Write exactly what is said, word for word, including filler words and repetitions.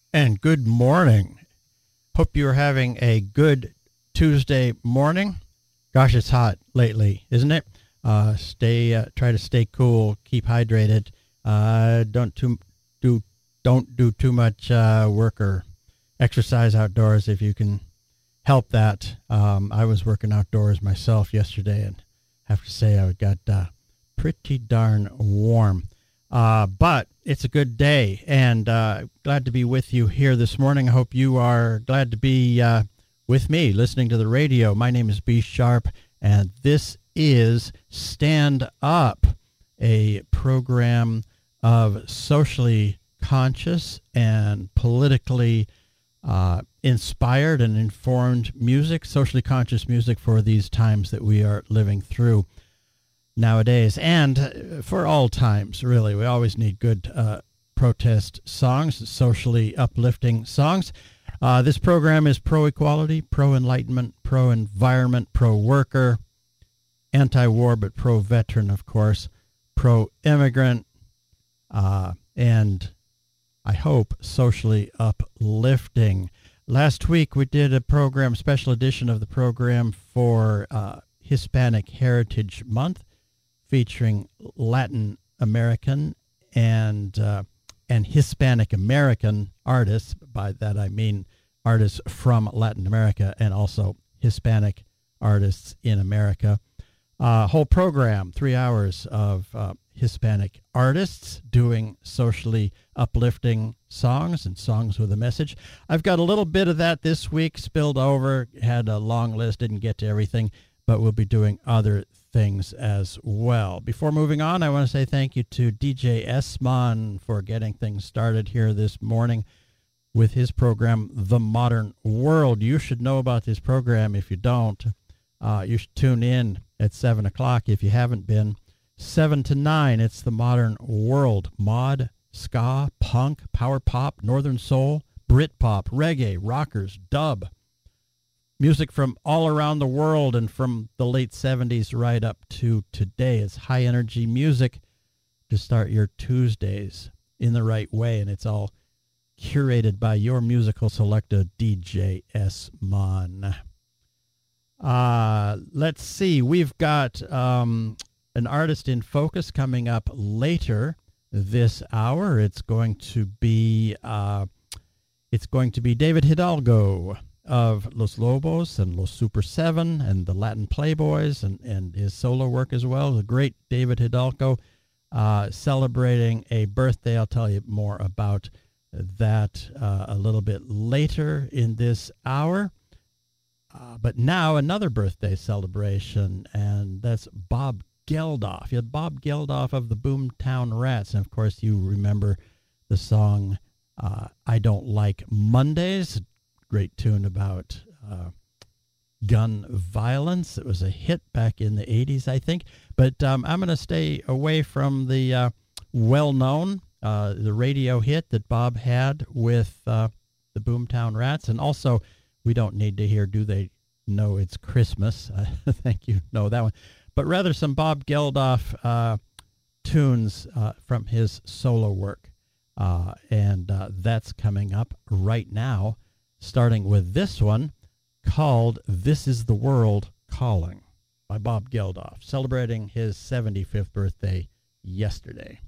and good morning. Hope you're having a good Tuesday morning. Gosh, it's hot lately, isn't it? Uh, stay, uh, try to stay cool, keep hydrated. Uh, don't too do don't do too much uh, work or exercise outdoors if you can help that. Um, I was working outdoors myself yesterday, and have to say I got uh, pretty darn warm. Uh, but it's a good day, and uh, glad to be with you here this morning. I hope you are glad to be uh, with me listening to the radio. My name is B Sharp, and this is Stand Up, a program of socially conscious and politically uh, inspired and informed music, socially conscious music for these times that we are living through nowadays, and for all times, really. We always need good uh, protest songs, socially uplifting songs. Uh, this program is pro-equality, pro-enlightenment, pro-environment, pro-worker, anti-war, but pro-veteran, of course, pro-immigrant, uh, and I hope socially uplifting. Last week we did a program, special edition of the program for uh, Hispanic Heritage Month, featuring Latin American and uh, and Hispanic American artists. By that I mean artists from Latin America and also Hispanic artists in America. Uh, whole program, three hours of uh, Hispanic artists doing socially uplifting songs and songs with a message. I've got a little bit of that this week spilled over. Had a long list, didn't get to everything, but we'll be doing other things as well. Before moving on, I want to say thank you to D J Esmon for getting things started here this morning with his program, The Modern World. You should know about this program. If you don't, uh, you should tune in at seven o'clock if you haven't been. seven to nine, it's The Modern World. Mod, ska, punk, power pop, northern soul, Britpop, reggae, rockers, dub. Music from all around the world and from the late seventies right up to today. It's high energy music to start your Tuesdays in the right way, and it's all curated by your musical selector, D J S-Mon. Uh, let's see, we've got um, an artist in focus coming up later this hour. It's going to be uh, it's going to be David Hidalgo of Los Lobos and Los Super Seven and the Latin Playboys, and, and his solo work as well. The great David Hidalgo uh, celebrating a birthday. I'll tell you more about that uh, a little bit later in this hour. Uh, but now another birthday celebration, and that's Bob Geldof. You had Bob Geldof of the Boomtown Rats, and of course you remember the song uh, I Don't Like Mondays. Great tune about uh, gun violence. It was a hit back in the eighties, I think. But um, I'm going to stay away from the uh, well-known, uh, the radio hit that Bob had with uh, the Boomtown Rats. And also, we don't need to hear Do They Know It's Christmas. I think you know that one. But rather some Bob Geldof uh, tunes uh, from his solo work. Uh, and uh, that's coming up right now, starting with this one called This Is the World Calling by Bob Geldof, celebrating his seventy-fifth birthday yesterday.